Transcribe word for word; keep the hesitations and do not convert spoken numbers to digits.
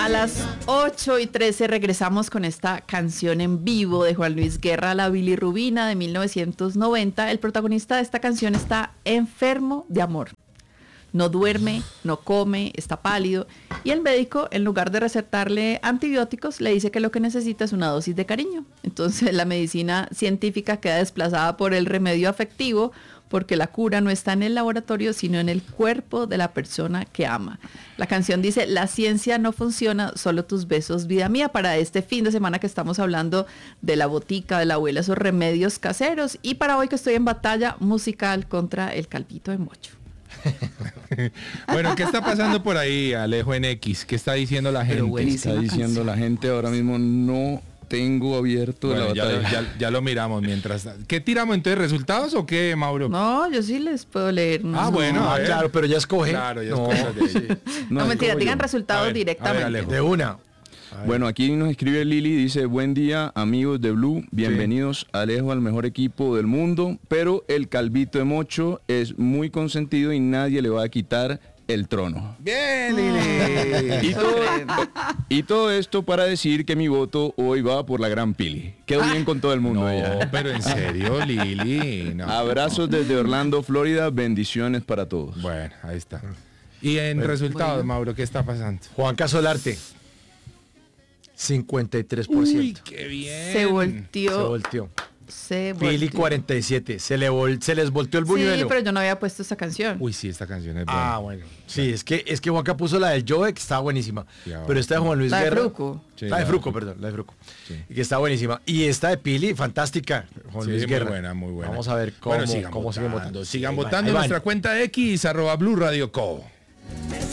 A las ocho y trece regresamos con esta canción en vivo de Juan Luis Guerra, La Bilirrubina de mil novecientos noventa. El protagonista de esta canción está enfermo de amor. No duerme, no come, está pálido y el médico, en lugar de recetarle antibióticos, le dice que lo que necesita es una dosis de cariño. Entonces la medicina científica queda desplazada por el remedio afectivo, porque la cura no está en el laboratorio, sino en el cuerpo de la persona que ama. La canción dice, la ciencia no funciona, solo tus besos, vida mía, para este fin de semana que estamos hablando de la botica, de la abuela, esos remedios caseros, y para hoy que estoy en batalla musical contra el calvito de mocho. Bueno, ¿qué está pasando por ahí, Alejo en X? ¿Qué está diciendo la gente? ¿Qué está diciendo la gente? Ahora mismo no tengo abierto bueno, la ya, batalla. ya, ya lo miramos mientras. ¿Qué tiramos entonces? ¿Resultados o qué, Mauro? No, yo sí les puedo leer. No, ah, bueno. Ah, claro, pero ya escoge. Claro, ya no, escoge. sí. No, no mentira, digan yo. resultados ver, directamente. ver, De una. Bueno, aquí nos escribe Lili, dice, buen día amigos de Blue, bienvenidos sí. Alejo al mejor equipo del mundo, pero el calvito de mocho es muy consentido y nadie le va a quitar el trono. Bien, Lili. y, todo, y todo esto para decir que mi voto hoy va por la gran Pili. Quedó bien con todo el mundo. No, ella. pero en serio, Lili. No. Abrazos desde Orlando, Florida, bendiciones para todos. Bueno, ahí está. Y en Bueno, resultados, bueno. Mauro, ¿qué está pasando? Juan Casolarte. cincuenta y tres por ciento. Uy, qué bien. Se volteó. Se volteó. Se Pili volteó. cuarenta y siete. Se, le vol se les volteó el Sí, buñuelo. pero yo no había puesto esta canción. Uy, sí, esta canción es buena. Ah, bueno. Sí, es que, es que Juanca puso la del Joe, que estaba buenísima. Ya, pero esta de Juan Luis La de Guerra. Fruco. Sí, la de la- Fruco, perdón, la de Fruco. Sí. Y que está buenísima. Y esta de Pili, fantástica. Juan Sí, Luis muy Guerra. buena, muy buena. Vamos a ver cómo, Bueno, sigan cómo siguen votando. votando. Sigan Ahí van, votando ahí en van. nuestra cuenta X, arroba Blue Radio Co.